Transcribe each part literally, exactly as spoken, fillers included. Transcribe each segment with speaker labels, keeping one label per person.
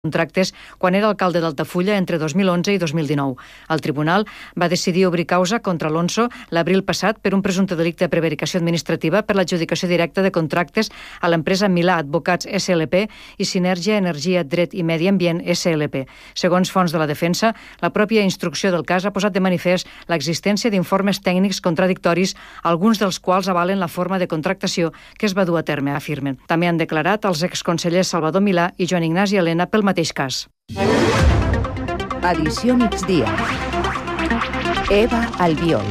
Speaker 1: contractes quan era alcalde d'Altafulla entre dos mil onze i dos mil dinou. El tribunal va decidir obrir causa contra Alonso l'abril passat per un presumpte delicte de prevaricació administrativa per l'adjudicació directa de contractes a l'empresa Milà Advocats S L P i Sinergia Energia Dret i Medi Ambient S L P. Segons fonts de la defensa, la pròpia instrucció del cas ha posat de manifest l'existència d'informes tècnics contradictoris, alguns dels quals avalen la forma de contractació que es va dur a terme, afirmen. També han declarat els exconsellers Salvador Milà i Joan Ignasi Elena pel mateix cas.
Speaker 2: Edició migdia. Eva Albiol.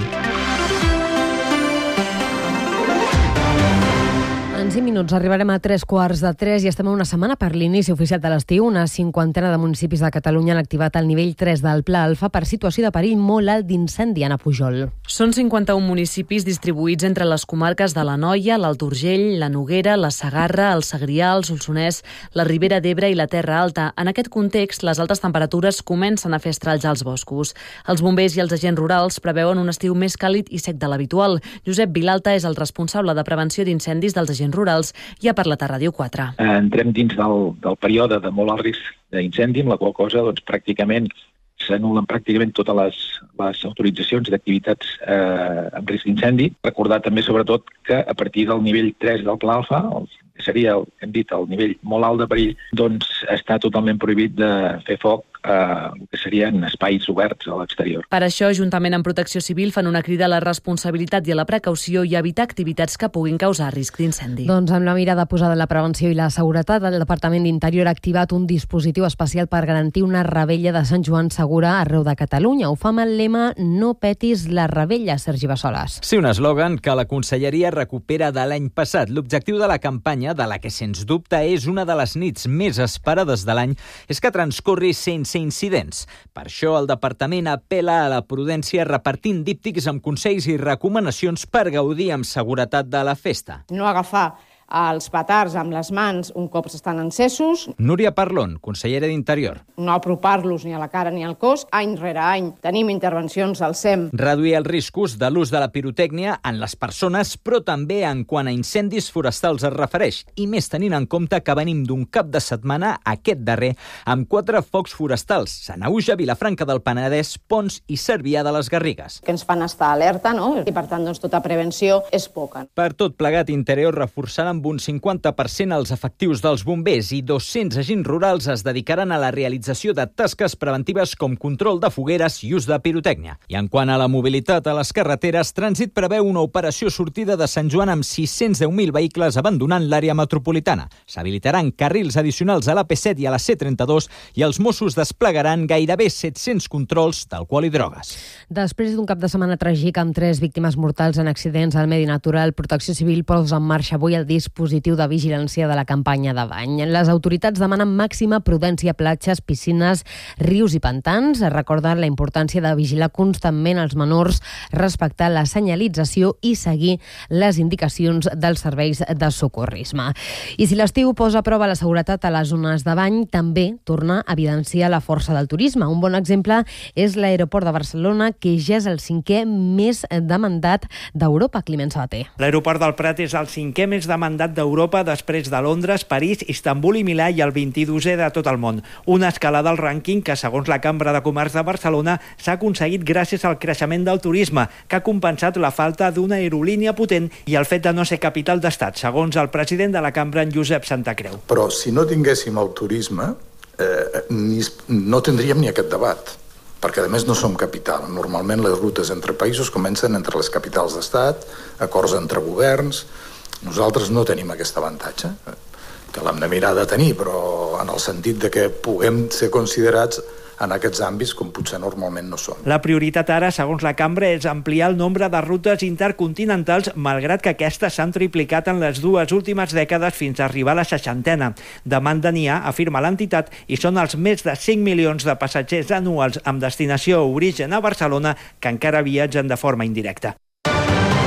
Speaker 3: En cinc minuts arribarem a tres quarts de tres i estem a una setmana per l'inici oficial de l'estiu. Una cinquantena de municipis de Catalunya han activat el nivell tres del Pla Alfa per situació de perill molt alt d'incendi. Anna Pujol.
Speaker 4: Són cinquanta-un municipis distribuïts entre les comarques de l'Anoia, l'Alt Urgell, la Noguera, la Segarra, el Segrià, el Solsonès, la Ribera d'Ebre i la Terra Alta. En aquest context, les altes temperatures comencen a fer estralls als boscos. Els bombers i els agents rurals preveuen un estiu més càlid i sec de l'habitual. Josep Vilalta és el responsable de prevenció d'incendis dels agents rurals i ha parlat a Ràdio quatre.
Speaker 5: Entrem dins del, del període de molt alt risc d'incendi, amb la qual cosa doncs, pràcticament s'anulen pràcticament totes les, les autoritzacions d'activitats eh, amb risc d'incendi. Recordar també, sobretot, que a partir del nivell tres del Pla Alfa, que seria, hem dit, el nivell molt alt de perill, doncs està totalment prohibit de fer foc eh, que serien espais oberts a l'exterior.
Speaker 4: Per això, juntament amb Protecció Civil, fan una crida a la responsabilitat i a la precaució i a evitar activitats que puguin causar risc d'incendi.
Speaker 3: Doncs amb la mirada posada en la prevenció i la seguretat, el Departament d'Interior ha activat un dispositiu especial per garantir una revetlla de Sant Joan segura arreu de Catalunya. Ho fa amb el lema "No petis la revetlla", Sergi Bassoles.
Speaker 6: Sí, un eslògan que la Conselleria recupera de l'any passat. L'objectiu de la campanya, de la que sens dubte és una de les nits més esperades de l'any, és que transcorri sense incidents. Per això el Departament apela a la prudència repartint díptics amb consells i recomanacions per gaudir amb seguretat de la festa.
Speaker 7: No agafar els petards amb les mans un cop estan encesos.
Speaker 6: Núria Parlon, consellera d'Interior.
Speaker 7: No apropar-los ni a la cara ni al cos. Any rere any tenim intervencions al S E M.
Speaker 6: Reduir els riscos de l'ús de la pirotècnia en les persones, però també en quant a incendis forestals es refereix, i més tenint en compte que venim d'un cap de setmana, aquest darrer, amb quatre focs forestals: Sanaüja, Vilafranca del Penedès, Pons i Cervià de les Garrigues.
Speaker 7: Que ens fan estar alerta, no? I per tant, doncs, tota prevenció és poca.
Speaker 6: Per tot plegat, Interior reforçarà amb un cinquanta per cent els efectius dels bombers i dos-cents agents rurals es dedicaran a la realització de tasques preventives com control de fogueres i ús de pirotècnia. I en quant a la mobilitat a les carreteres, Trànsit preveu una operació sortida de Sant Joan amb sis-cents deu mil vehicles abandonant l'àrea metropolitana. S'habilitaran carrils addicionals a l'A P set i a la C trenta-dos i els Mossos desplegaran gairebé set-cents controls d'alcohol i drogues.
Speaker 3: Després d'un cap de setmana tràgic amb tres víctimes mortals en accidents al medi natural, Protecció Civil posa en marxa avui el dispositiu de vigilància de la campanya de bany. Les autoritats demanen màxima prudència a platges, piscines, rius i pantans. Recorden la importància de vigilar constantment els menors, respectar la senyalització i seguir les indicacions dels serveis de socorrisme. I si l'estiu posa a prova la seguretat a les zones de bany, també torna a evidenciar la força del turisme. Un bon exemple és l'aeroport de Barcelona, que ja és el cinquè més demandat d'Europa. Climent Sabater.
Speaker 8: L'aeroport del Prat és el cinquè més demandat d'Europa després de Londres, París, Istanbul i Milà i el vint-i-dosè de tot el món. Una escala del rànquing que, segons la Cambra de Comerç de Barcelona, s'ha aconseguit gràcies al creixement del turisme, que ha compensat la falta d'una aerolínia potent i el fet de no ser capital d'estat, segons el president de la Cambra, en Josep Santacreu.
Speaker 9: Però si no tinguéssim el turisme, eh, ni, no tindríem ni aquest debat, perquè a més no som capital. Normalment les rutes entre països comencen entre les capitals d'estat, acords entre governs. Nosaltres no tenim aquest avantatge, que l'hem de mirar de tenir, però en el sentit de que puguem ser considerats en aquests àmbits com potser normalment no som.
Speaker 8: La prioritat ara, segons la Cambra, és ampliar el nombre de rutes intercontinentals, malgrat que aquestes s'han triplicat en les dues últimes dècades fins a arribar a la seixantena. Demanda n'hi ha, afirma l'entitat, i són els més de cinc milions de passatgers anuals amb destinació o origen a Barcelona que encara viatgen de forma indirecta.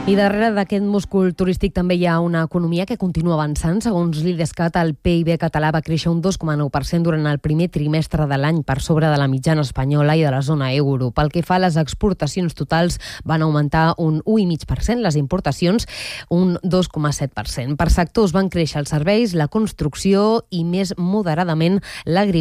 Speaker 3: I darrere d'aquest múscul turístic també hi ha una economia que continua avançant. Segons l'Idescat, el P I B català va créixer un dos coma nou per cent durant el primer trimestre de l'any, per sobre de la mitjana espanyola i de la zona euro. Pel que fa a les exportacions totals, van augmentar un u coma cinc per cent, les importacions un dos coma set per cent. Per sectors van créixer els serveis, la construcció i més moderadament l'agricultura.